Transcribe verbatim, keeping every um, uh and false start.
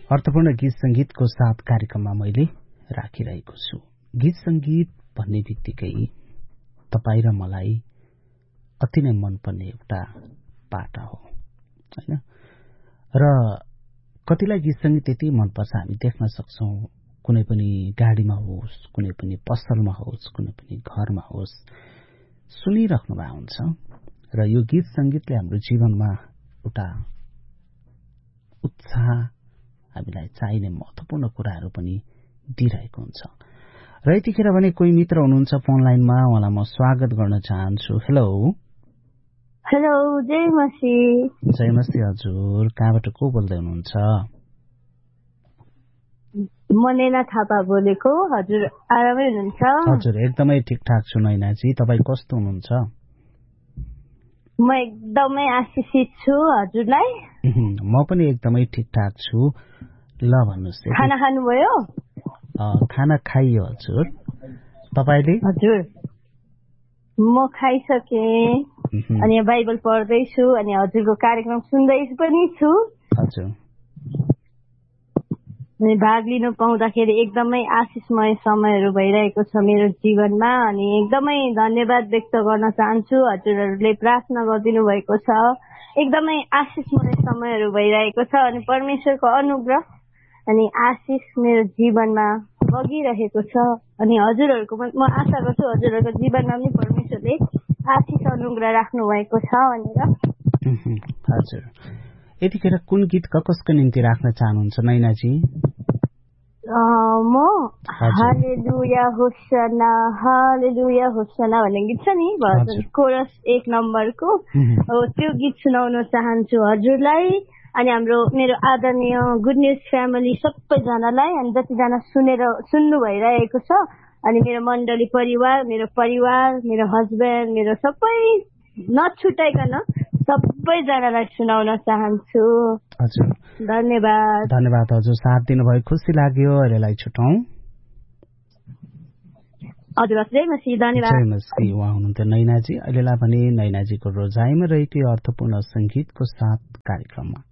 अर्थपूर्ण गीत संगीतको साथ कार्यक्रममा मैले राखिरहेको छु। गीत संगीत भन्ने बित्तिकै तपाईँ र मलाई अति नै मनपर्ने एउटा पाटा हो हैन। र कतिलाई गीत संगीत त्यति मनपर्छ हामी देख्न सक्छौं, कुनै पनि गाडीमा होस्, कुनै पनि पसलमा होस्, कुनै पनि घरमा होस्, सुनिराख्नु भएको हुन्छ। र यो गीत संगीतले हाम्रो जीवनमा एउटा उत्साह, हामीलाई चाहिने महत्त्वपूर्ण कुराहरू पनि दिइरहेको हुन्छ। र यतिखेर भने कोही मित्र हुनुहुन्छ फोन लाइनमा, उहाँलाई म स्वागत गर्न चाहन्छु। हेलो हेलो, जय मसी। जय मसी हजुर, कहाँबाट को बोल्दै हुनुहुन्छ? म नैना थापा बोलेको। हजुर आरामै हुनुहुन्छ? हजुर एकदमै ठिकठाक छु नैनाजी, तपाईँ कस्तो हुनुहुन्छ? म एकदमै आशिषित छु। हजुरलाई? म पनि एकदमै ठिकठाक छु। ल भन्नुहोस्, खाना खानुभयो? खाना खाइयो हजुर, तपाईले? हजुर म खाइसकेँ अनि बाइबल पढ्दैछु अनि हजुरको कार्यक्रम सुन्दै पनि छु। हजुर, अनि भाग लिनु पाउँदाखेरि एकदमै आशिषमय समयहरू भइरहेको छ मेरो जीवनमा अनि एकदमै धन्यवाद व्यक्त गर्न चाहन्छु। हजुरहरूले प्रार्थना गरिदिनु भएको छ, एकदमै आशिषमय समयहरू भइरहेको छ अनि परमेश्वरको अनुग्रह अनि आशिष मेरो जीवनमा बगिरहेको छ अनि हजुरहरूको म आशा गर्छु हजुरहरूको जीवनमा पनि परमेश्वरले आशिष अनुग्रह राख्नु भएको छ भनेर। हजुर, यतिखेर कुन गीत कसको निम्ति राख्न चाहनुहुन्छ नैनाजी? म हालेलुया होसना हालेलुया होसना भन्ने गीत छ नि, भजन कोरस एक नम्बरको, त्यो गीत सुनाउन चाहन्छु हजुरलाई अनि हाम्रो मेरो आदरणीय गुड न्युज फ्यामिली सबैजनालाई अनि जतिजना सुनेर सुन्नु भइरहेको छ अनि मेरो मण्डली परिवार, मेरो परिवार, मेरो हस्बेन्ड, मेरो सबै नछुटाइकन सबैजनालाई सुनाउन चाहन्छु। हजुर धन्यवाद। धन्यवाद हजुर, साथ दिनुभयो, खुसी लाग्यो। अहिलेलाई छुटाउँ। हजुर जय मसी, धन्यवाद। जय मसी। उहाँ हुनुहुन्थ्यो नैनाजी। अहिलेलाई भने नैनाजीको रोजाइमा रहेको अर्थपूर्ण संगीतको साथ कार्यक्रममा